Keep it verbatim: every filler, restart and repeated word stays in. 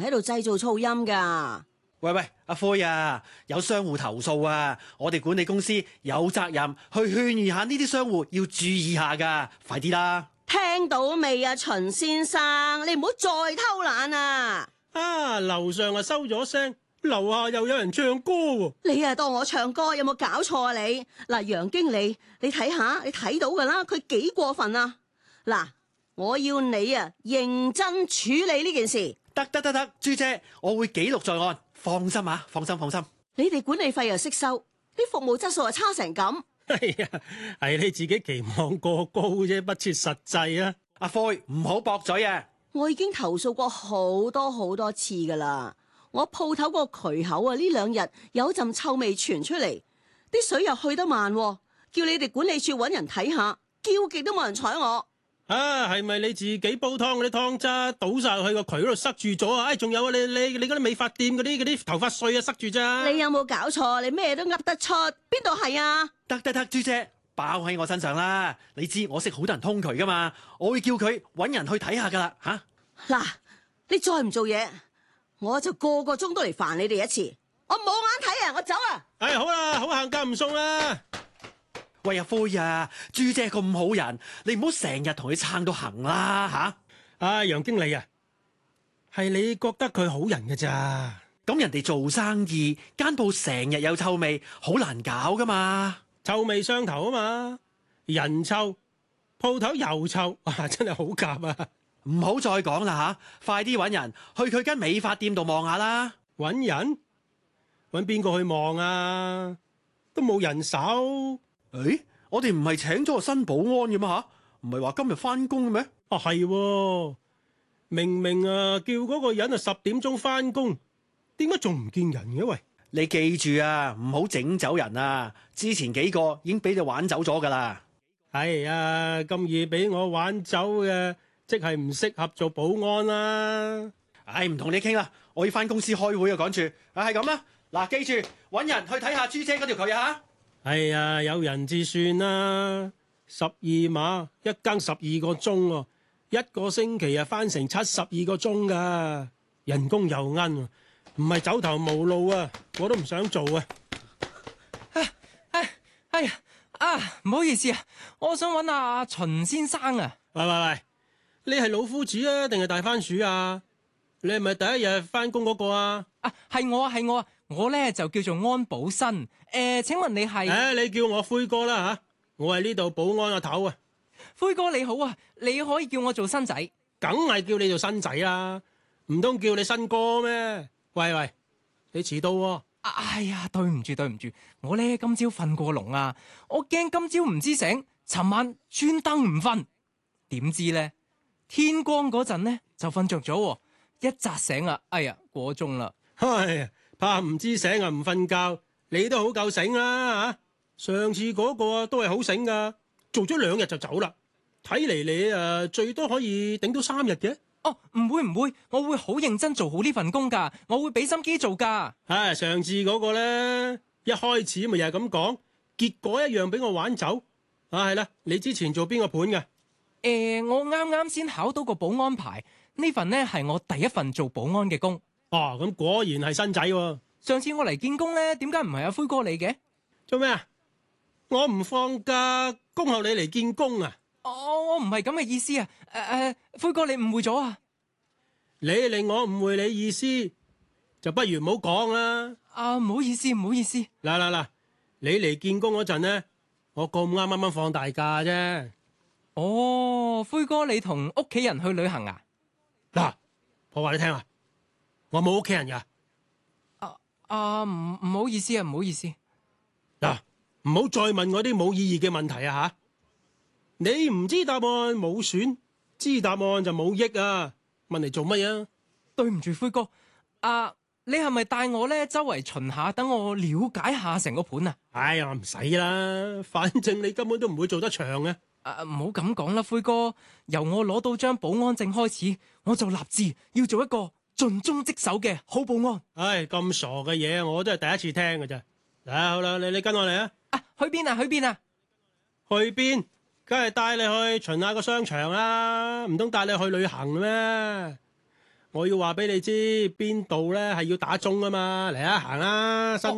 喺度製造噪音噶。 喂喂，阿灰啊，有商戶投訴啊，我哋管理公司有責任去勸喻下呢啲商戶要注意下噶，快啲啦！ 聽到未啊，秦先生，你唔好再偷懶啊！ 啊，樓上啊收咗聲，樓下又有人唱歌喎。 你啊當我唱歌，有冇搞錯啊你？嗱，楊經理，你睇下，你睇到噶啦，佢幾過分啊！嗱，我要你啊認真處理呢件事。 得得得得，朱姐，我會記錄在案。放心啊，放心放心。 你哋管理費又識收，啲服務質素又差成咁。 係啊，係你自己期望過高啫，不切實際啊！ 阿灰唔好駁嘴啊！ 我已經投訴過好多好多次噶啦，我鋪頭個渠口啊呢兩日有陣臭味傳出嚟，啲水又去得慢，叫你哋管理處揾人睇下，叫極都冇人睬我。 啊，係咪你自己煲湯嗰啲湯渣倒晒去個渠嗰度塞住咗啊？哎，仲有啊，你你你嗰啲美髮店嗰啲嗰啲頭髮碎啊塞住咋？ 你有冇搞錯？你咩都噏得出，邊度係啊？ 得得得，朱姐包喺我身上啦！你知我識好多人通渠噶嘛，我會叫佢揾人去睇下噶啦吓。 嗱、啊，你再唔做嘢，我就個個鐘都嚟煩你哋一次。我冇眼睇啊，我走啊！ 哎，好啦，好行家唔送啦。 喂阿灰啊，朱姐咁好人，你唔好成日同佢撐到行啦吓。 啊，楊經理啊，係你覺得佢好人㗎咋？ 咁人哋做生意間鋪成日有臭味，好難搞噶嘛。 臭味相投啊嘛，人臭，鋪頭又臭，啊，真係好夾啊！ 唔好再講啦吓，快啲揾人去佢間美髮店度望下啦。 揾人？揾邊個去望啊？都冇人手。 誒，我哋唔係請咗個新保安嘅嘛吓？唔係話今日翻工嘅咩？ 啊係喎，明明啊叫嗰個人啊十點鐘翻工，點解仲唔見人嘅？喂， 你記住啊，唔好整走人啊！之前幾個已經俾你玩走咗噶啦。 係啊，咁易俾我玩走嘅，即係唔適合做保安啦。 唉，唔同你傾啦，我要翻公司開會啊，趕住。啊，係咁啦，嗱，記住揾人去睇下朱姐嗰條渠啊。 係啊，有人至算啦。十二碼一更十二個鐘喎，一個星期啊翻成七十二個鐘噶，人工又奀，唔係走投無路啊，我都唔想做啊。 唉唉哎呀啊，唔好意思啊，我想揾阿秦先生啊。 喂喂喂，你係老夫子啊，定係大番薯啊？你係咪第一日翻工嗰個啊？ 啊，係我啊，係我啊，我咧就叫做安保新。誒、呃，請問你係？誒、 啊，你叫我灰哥啦吓，我係呢度保安阿頭啊。 灰哥你好啊，你可以叫我做新仔。 梗係叫你做新仔啦，唔通叫你新哥咩？喂喂，你遲到喎、啊。 哎呀，對唔住對唔住，我咧今朝瞓過籠啊，我驚今朝唔知醒，尋晚專登唔瞓，點知咧天光嗰陣咧就瞓着咗，一扎醒啊，哎呀過鐘啦。 唉，怕唔知醒啊唔瞓覺，你都好夠醒啦吓。上次嗰個啊都係好醒噶，做咗兩日就走啦。睇嚟你誒最多可以頂到三日嘅。 哦，唔會唔會，我會好認真做好呢份工噶，我會俾心機做噶。 唉，上次嗰個咧，一開始咪又係咁講，結果一樣俾我玩走。啊，係啦，你之前做邊個盤㗎？ 誒、呃，我啱啱先考到個保安牌，呢份呢係我第一份做保安嘅工。 哦，咁果然係新仔喎。 上次我嚟見工咧，點解唔係阿灰哥你嘅？ 做咩啊？我唔放假，恭候你嚟見工啊！ 哦，我唔係咁嘅意思啊！誒、呃、誒，灰哥你誤會咗啊！ 你令我誤會你意思，就不如唔好講啦。 啊，唔好意思，唔好意思。 嗱嗱嗱，你嚟見工嗰陣呢，我咁啱啱啱放大假啫。 哦，灰哥你同屋企人去旅行啊？ 嗱，我話你聽啊，我冇屋企人噶。 啊啊，唔唔好意思啊，唔好意思。 嗱，唔好再問我啲冇意義嘅問題啊吓！你唔知答案冇損，知答案就冇益啊！問嚟做乜啊？ 對唔住，灰哥。啊，你係咪帶我咧周圍巡下，等我了解下成個盤啊？ 哎呀，唔使啦，反正你根本都唔會做得長嘅。 啊，唔好咁講啦，灰哥。由我攞到張保安證開始，我就立志要做一個盡忠職守嘅好保安。 唉，咁傻嘅嘢，我都係第一次聽嘅啫。嗱，好啦，你你跟我嚟啊！ 啊，去邊啊？去邊啊？ 去邊？梗係帶你去巡下個商場啦，唔通帶你去旅行咩？ 我要話俾你知邊度咧係要打鐘啊嘛，嚟啊行啦，新